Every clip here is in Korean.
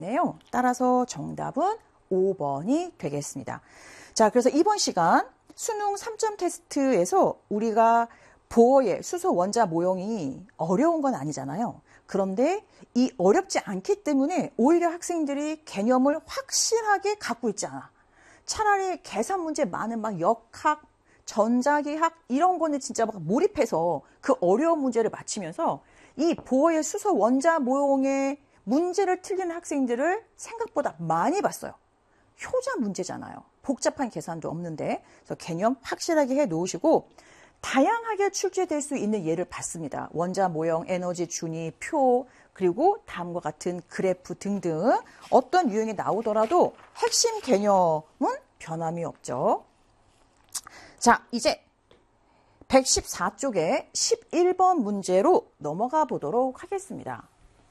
네요. 따라서 정답은 5번이 되겠습니다. 자, 그래서 이번 시간 수능 3점 테스트에서 우리가 보어의 수소 원자 모형이 어려운 건 아니잖아요. 그런데 이 어렵지 않기 때문에 오히려 학생들이 개념을 확실하게 갖고 있지 않아. 차라리 계산 문제 많은 막 역학, 전자기학 이런 거는 진짜 막 몰입해서 그 어려운 문제를 맞히면서 이 보어의 수소 원자 모형의 문제를 틀리는 학생들을 생각보다 많이 봤어요. 효자 문제잖아요. 복잡한 계산도 없는데. 그래서 개념 확실하게 해 놓으시고 다양하게 출제될 수 있는 예를 봤습니다. 원자 모형, 에너지 준위, 표, 그리고 다음과 같은 그래프 등등 어떤 유형이 나오더라도 핵심 개념은 변함이 없죠. 자, 이제 114쪽에 11번 문제로 넘어가 보도록 하겠습니다.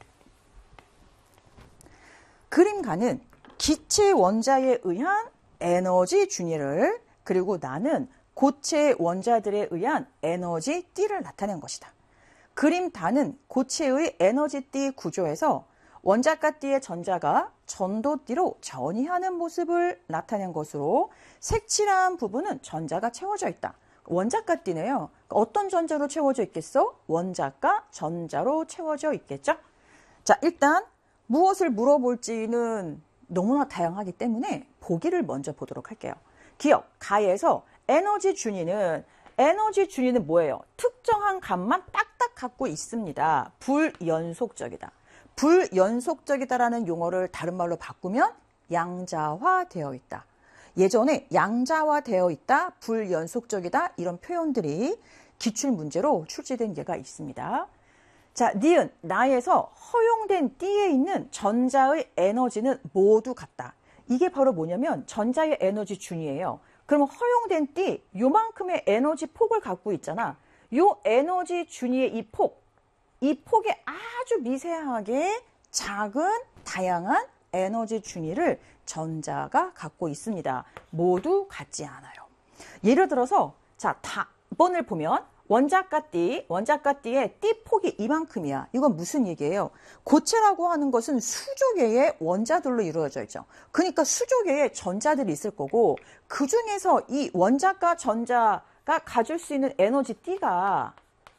그림가는 기체 원자에 의한 에너지 준위를 그리고 나는 고체 원자들에 의한 에너지 띠를 나타낸 것이다. 그림 단은 고체의 에너지 띠 구조에서 원자가 띠의 전자가 전도띠로 전이하는 모습을 나타낸 것으로 색칠한 부분은 전자가 채워져 있다. 원자가 띠네요. 어떤 전자로 채워져 있겠어? 원자가 전자로 채워져 있겠죠? 자, 일단 무엇을 물어볼지는 너무나 다양하기 때문에 보기를 먼저 보도록 할게요. 기억, 가에서 에너지 준위는 뭐예요? 특정한 값만 딱딱 갖고 있습니다. 불연속적이다. 불연속적이다라는 용어를 다른 말로 바꾸면 양자화되어 있다. 예전에 양자화되어 있다, 불연속적이다 이런 표현들이 기출문제로 출제된 예가 있습니다. 자, 니은, 나에서 허용된 띠에 있는 전자의 에너지는 모두 같다. 이게 바로 뭐냐면 전자의 에너지 준위예요. 그러면 허용된 띠, 요만큼의 에너지 폭을 갖고 있잖아. 요 에너지 준위의 이 폭에 아주 미세하게 작은 다양한 에너지 준위를 전자가 갖고 있습니다. 모두 같지 않아요. 예를 들어서 자, 답번을 보면 원자가띠의 띠 폭이 이만큼이야. 이건 무슨 얘기예요? 고체라고 하는 것은 수조개의 원자들로 이루어져 있죠. 그러니까 수조개에 전자들이 있을 거고 그 중에서 이 원자가 전자가 가질 수 있는 에너지 띠가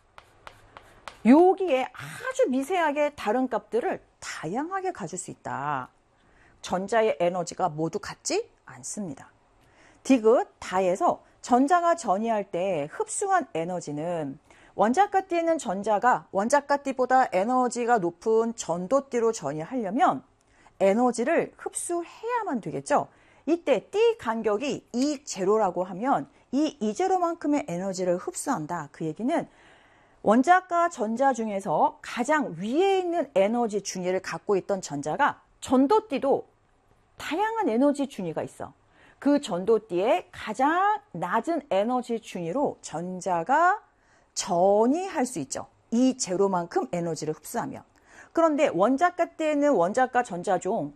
여기에 아주 미세하게 다른 값들을 다양하게 가질 수 있다. 전자의 에너지가 모두 같지 않습니다. 디귿, 다에서 전자가 전이할 때 흡수한 에너지는 원자가띠에는 전자가 원자가띠보다 에너지가 높은 전도띠로 전이하려면 에너지를 흡수해야만 되겠죠. 이때 띠 간격이 E0라고 하면 이 E0만큼의 에너지를 흡수한다. 그 얘기는 원자가 전자 중에서 가장 위에 있는 에너지 준위를 갖고 있던 전자가 전도띠도 다양한 에너지 준위가 있어. 그 전도띠의 가장 낮은 에너지 준위로 전자가 전이할 수 있죠. 이 제로만큼 에너지를 흡수하면. 그런데 원자가띠에는 원자가 전자 중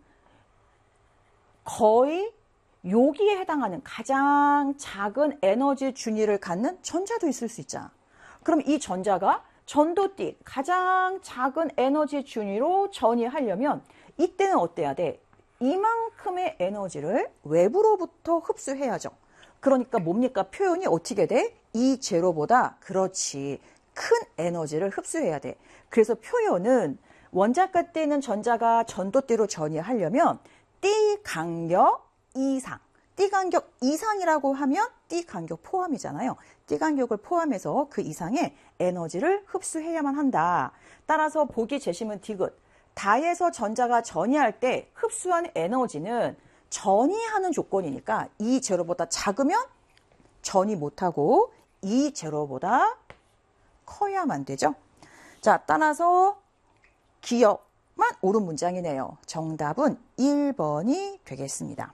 거의 여기에 해당하는 가장 작은 에너지 준위를 갖는 전자도 있을 수 있잖아. 그럼 이 전자가 전도띠 가장 작은 에너지 준위로 전이하려면 이때는 어때야 돼? 이만큼의 에너지를 외부로부터 흡수해야죠. 그러니까 뭡니까? 표현이 어떻게 돼? 이 제로보다 그렇지 큰 에너지를 흡수해야 돼. 그래서 표현은 원자가띠에는 전자가 전도띠로 전이하려면 띠 간격 이상. 띠 간격 이상이라고 하면 띠 간격 포함이잖아요. 띠 간격을 포함해서 그 이상의 에너지를 흡수해야만 한다. 따라서 보기 재심은 디귿. 다에서 전자가 전이할 때 흡수한 에너지는 전이하는 조건이니까 이 제로보다 작으면 전이 못하고 이 제로보다 커야만 되죠. 자, 따라서 기억만 옳은 문장이네요. 정답은 1번이 되겠습니다.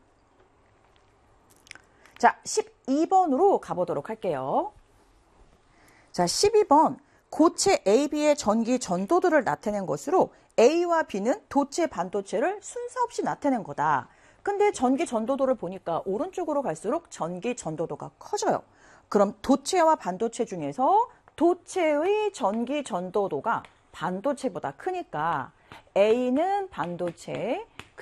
자, 12번으로 가보도록 할게요. 자, 12번. 고체 A, B의 전기 전도도를 나타낸 것으로 A와 B는 도체, 반도체를 순서 없이 나타낸 거다. 근데 전기 전도도를 보니까 오른쪽으로 갈수록 전기 전도도가 커져요. 그럼 도체와 반도체 중에서 도체의 전기 전도도가 반도체보다 크니까 A는 반도체,